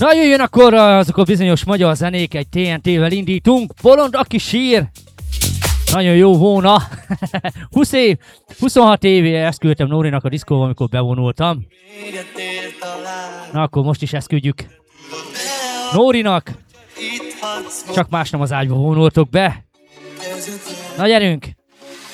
Na jöjjön akkor azok a bizonyos magyar zenék, egy TNT-vel indítunk. Bolond, aki sír. Nagyon jó volna. 20 év, 26 éve ezt küldtem Nórinak a diszkóba, amikor bevonultam. Na akkor most is ezt küldjük Nórinak. Csak más nem az ágyba vonultok be. Na gyerünk!